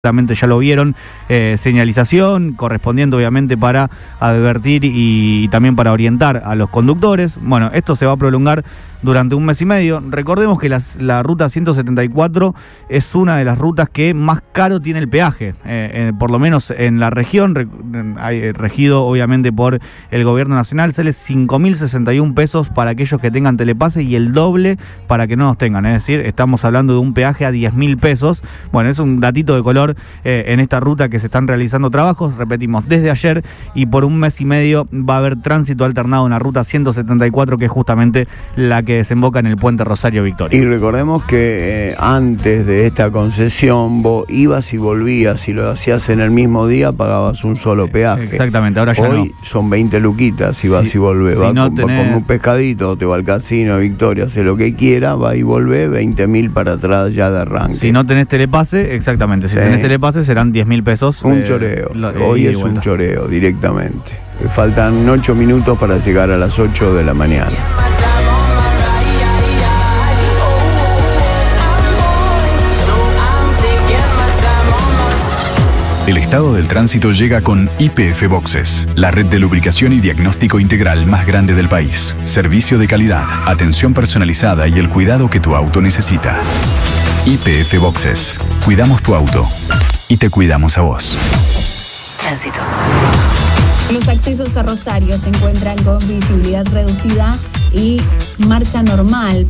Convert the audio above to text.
Seguramente ya lo vieron, señalización correspondiente obviamente para advertir y también para orientar a los conductores. Bueno, esto se va a prolongar durante un mes y medio. Recordemos que la ruta 174 es una de las rutas que más caro tiene el peaje, por lo menos en la región, regido obviamente por el gobierno nacional. Sale 5.061 pesos para aquellos que tengan telepase y el doble para que no los tengan, es decir, estamos hablando de un peaje a 10.000 pesos. Bueno, es un datito de color en esta ruta que se están realizando trabajos, repetimos, desde ayer, y por un mes y medio va a haber tránsito alternado en la ruta 174, que es justamente la que desemboca en el puente Rosario Victoria. Y recordemos que antes de esta concesión vos ibas y volvías, si lo hacías en el mismo día pagabas un solo peaje. Exactamente, ahora ya hoy no. Son 20 luquitas si vas y volvés. Si va no con un pescadito, te va al casino, Victoria, hace lo que quiera, va y volvé, 20.000 para atrás ya de arranque. Si no tenés telepase, exactamente, si tenés telepase serán 10.000 pesos. Un choreo, hoy es un choreo directamente. Faltan 8 minutos para llegar a las 8 de la mañana. El estado del tránsito llega con YPF Boxes, la red de lubricación y diagnóstico integral más grande del país. Servicio de calidad, atención personalizada y el cuidado que tu auto necesita. YPF Boxes. Cuidamos tu auto y te cuidamos a vos. Tránsito. Los accesos a Rosario se encuentran con visibilidad reducida y marcha normal.